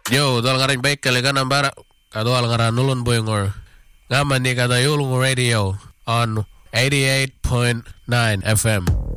Yo, tuolla karin peikkeli kanan pärä. Tuolla karan nulun puingor. Ngamman ni kata julungu radio on 88.9 FM.